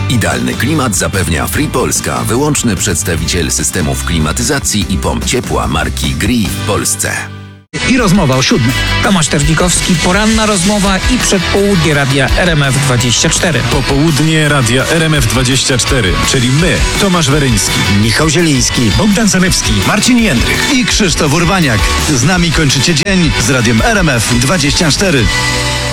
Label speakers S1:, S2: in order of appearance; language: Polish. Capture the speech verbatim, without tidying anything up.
S1: Idealny klimat zapewnia Free Polska, wyłączny przedstawiciel systemów klimatyzacji i pomp ciepła marki Gree w Polsce.
S2: I rozmowa o siódmej.
S3: Tomasz Terlikowski, poranna rozmowa i przedpołudnie Radia R M F dwadzieścia cztery.
S4: Popołudnie Radia R M F dwadzieścia cztery, czyli my, Tomasz Weryński,
S5: Michał Zieliński,
S2: Bogdan Zalewski,
S5: Marcin Jędrych
S6: i Krzysztof Urbaniak. Z nami kończycie dzień z Radiem R M F dwadzieścia cztery.